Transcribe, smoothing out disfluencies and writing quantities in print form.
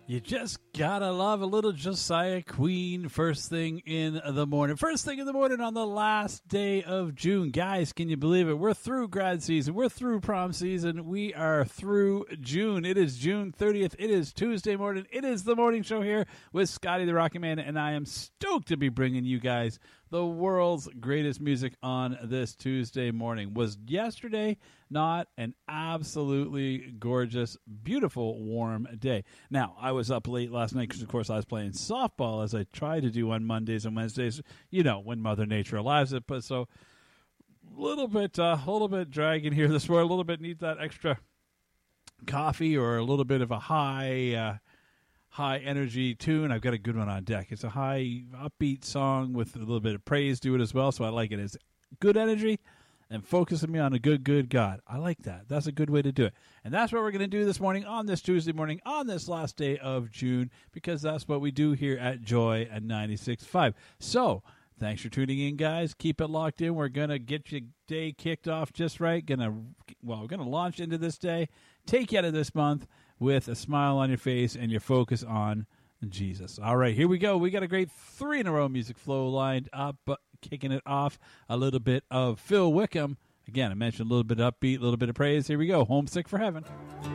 You just gotta love a little Josiah Queen first thing in the morning. First thing in the morning on the last day of June. Guys, can you believe it? We're through grad season. We're through prom season. We are through June. It is June 30th. It is Tuesday morning. It is the morning show here with Scotty the Rocky Man, and I am stoked to be bringing you guys the world's greatest music on this Tuesday morning. Was yesterday not an absolutely gorgeous, beautiful, warm day? Now, I was up late last night because, of course, I was playing softball as I try to do on Mondays and Wednesdays, you know, when Mother Nature allows it. But so a little bit dragging here this morning, a little bit need that extra coffee or a little bit of a high energy tune. I've got a good one on deck. It's a high upbeat song with a little bit of praise to it as well, so I like it. It's good energy and focusing me on a good God. I like that. That's a good way to do it. And that's what we're going to do this morning on this Tuesday morning on this last day of June, because that's what we do here at Joy at 96.5. So thanks for tuning in, guys. Keep it locked in. We're going to get your day kicked off just right. We're going to launch into this day, take you out of this month with a smile on your face and your focus on Jesus. All right, here we go. We got a great 3 in a row music flow lined up, but kicking it off, a little bit of Phil Wickham. Again, I mentioned a little bit upbeat, a little bit of praise. Here we go. Homesick for Heaven.